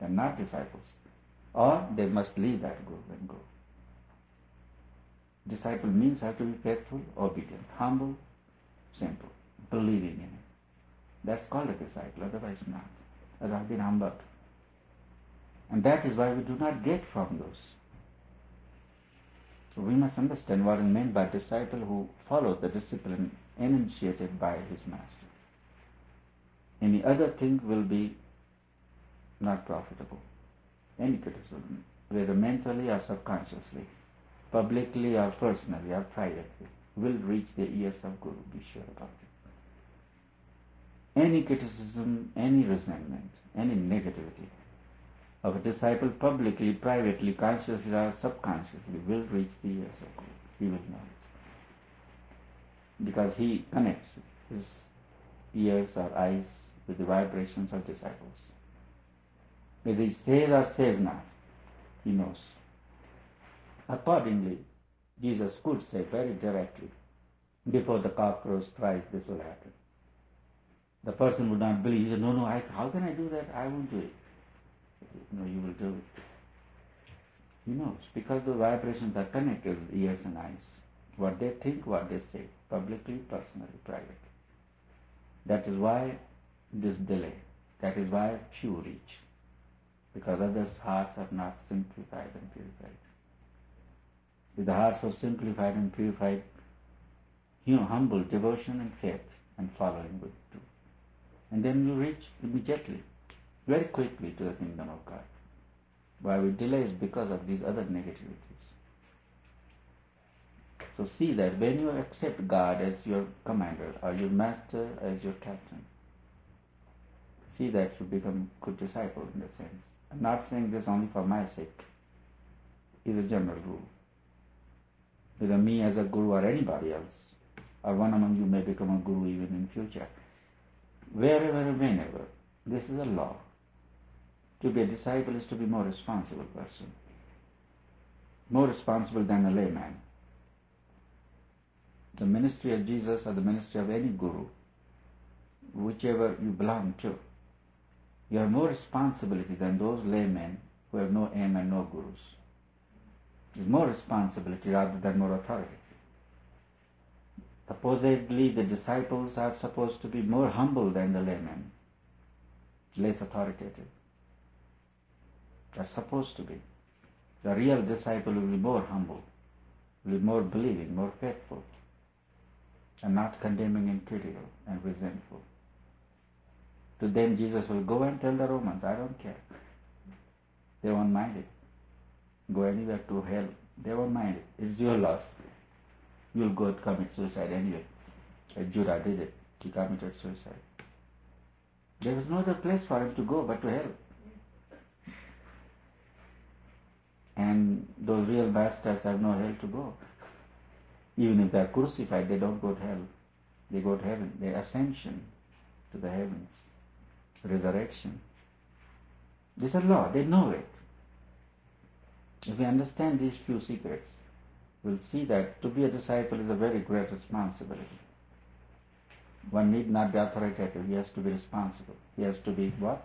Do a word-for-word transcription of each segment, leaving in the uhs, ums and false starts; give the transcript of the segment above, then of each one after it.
and not disciples. Or they must leave that group and go. Disciple means have to be faithful, obedient, humble, simple, believing in it. That's called a disciple, otherwise not. As I've been humbled. And that is why we do not get from those. So we must understand what is meant by disciple who follows the discipline initiated by his master. Any other thing will be not profitable. Any criticism, whether mentally or subconsciously, publicly or personally or privately, will reach the ears of Guru, be sure about it. Any criticism, any resentment, any negativity of a disciple publicly, privately, consciously or subconsciously will reach the ears of Guru. He will know it. Because he connects his ears or eyes with the vibrations of disciples. Whether he says or says not, he knows. Accordingly, Jesus could say very directly, before the cock crows thrice, this will happen. The person would not believe. He said, no, no, I, how can I do that? I won't do it. No, you will do it. He knows, because the vibrations are connected with ears and eyes. What they think, what they say, publicly, personally, privately. That is why this delay. That is why few reach. Because others' hearts are not simplified and purified. If the hearts were simplified and purified, you know, humble devotion and faith and following would do. And then you reach immediately, very quickly to the kingdom of God. Why we delay is because of these other negativities. So see that when you accept God as your commander or your master as your captain, see that you become a good disciple in that sense. I'm not saying this only for my sake. It's a general rule. Whether me as a guru or anybody else, or one among you may become a guru even in future. Wherever and whenever, this is a law. To be a disciple is to be more responsible person. More responsible than a layman. The ministry of Jesus or the ministry of any guru, whichever you belong to, you have more responsibility than those laymen who have no aim and no gurus. There's more responsibility rather than more authority. Supposedly the disciples are supposed to be more humble than the laymen, less authoritative. They're supposed to be. The real disciple will be more humble, will be more believing, more faithful, and not condemning and critical and resentful. To them Jesus will go and tell the Romans, I don't care. They won't mind it. Go anywhere to hell. They won't mind it. It's your loss. You'll go and commit suicide anyway. As Judah did it. He committed suicide. There was no other place for him to go but to hell. And those real masters have no hell to go. Even if they are crucified, they don't go to hell. They go to heaven. Their ascension to the heavens. Resurrection. This is a law. They know it. If we understand these few secrets, we'll see that to be a disciple is a very great responsibility. One need not be authoritative. He has to be responsible. He has to be what?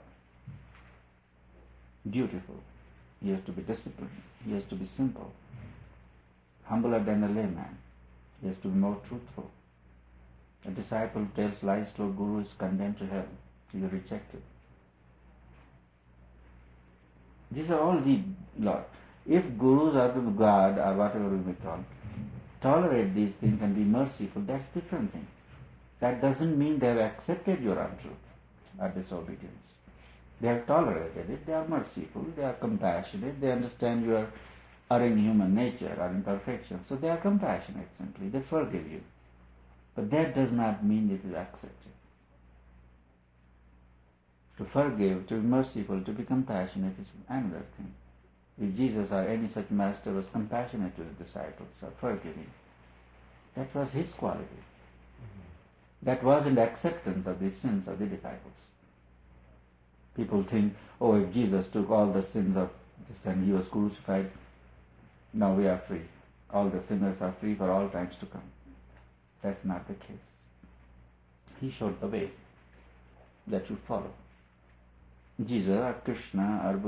Dutiful. He has to be disciplined. He has to be simple. Humbler than a layman. He has to be more truthful. A disciple who tells lies to a guru is condemned to hell. He is rejected. These are all the laws. If gurus or the God or whatever we may call, tolerate these things and be merciful, that's a different thing. That doesn't mean they have accepted your untruth or disobedience. They have tolerated it, they are merciful, they are compassionate, they understand your erring human nature or imperfection. So they are compassionate simply, they forgive you. But that does not mean it is accepted. To forgive, to be merciful, to be compassionate is another thing. If Jesus or any such master was compassionate to the disciples or forgiving, that was his quality. Mm-hmm. That wasn't acceptance of the sins of the disciples. People think, oh, if Jesus took all the sins of this and he was crucified, now we are free. All the sinners are free for all times to come. That's not the case. He showed the way that you follow. Jesus or Krishna or